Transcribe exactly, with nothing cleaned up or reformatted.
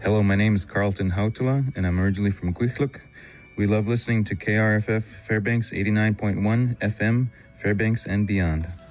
Hello, my name is Carlton Hautala, and I'm originally from Cuichluk. We love listening to K R F F Fairbanks eighty-nine point one F M, Fairbanks and beyond.